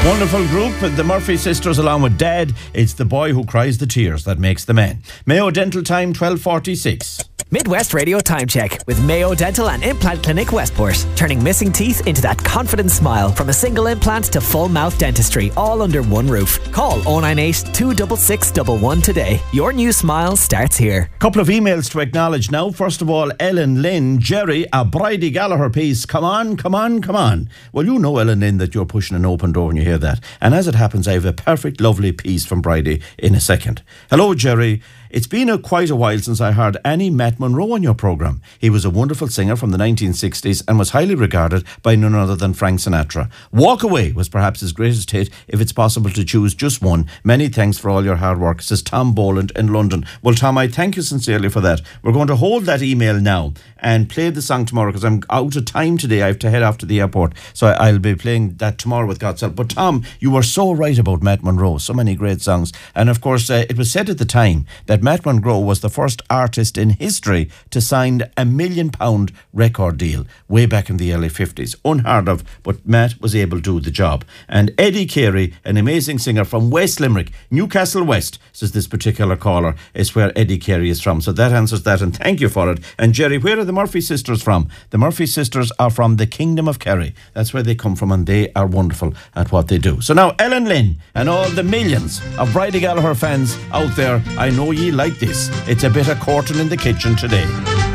Wonderful group, the Murphy sisters along with Dad. It's the boy who cries the tears that makes the man. Mayo Dental Time, 12:46. Midwest Radio Time Check with Mayo Dental and Implant Clinic Westport. Turning missing teeth into that confident smile. From a single implant to full mouth dentistry, all under one roof. Call 098 266 111 today. Your new smile starts here. Couple of emails to acknowledge now. First of all, Ellen Lynn, Jerry, a Bridie Gallagher piece. Come on, come on, come on. Well, you know, Ellen Lynn, that you're pushing an open door when you hear that. And as it happens, I have a perfect, lovely piece from Bridie in a second. Hello, Jerry. It's been quite a while since I heard any Matt Monro on your programme. He was a wonderful singer from the 1960s and was highly regarded by none other than Frank Sinatra. Walk Away was perhaps his greatest hit, if it's possible to choose just one. Many thanks for all your hard work, says Tom Boland in London. Well, Tom, I thank you sincerely for that. We're going to hold that email now and play the song tomorrow because I'm out of time today. I have to head off to the airport, so I'll be playing that tomorrow with God's help. But Tom, you were so right about Matt Monro. So many great songs. And of course, it was said at the time that Matt Monro was the first artist in history to sign £1 million record deal way back in the early 50s. Unheard of, but Matt was able to do the job. And Eddie Carey, an amazing singer from West Limerick, Newcastle West, says this particular caller, is where Eddie Carey is from. So that answers that, and thank you for it. And Jerry, where are the Murphy sisters from? The Murphy sisters are from the Kingdom of Kerry. That's where they come from, and they are wonderful at what they do. So now, Ellen Lynn and all the millions of Bridie Gallagher fans out there, I know ye like this. It's a bit of courting in the kitchen today.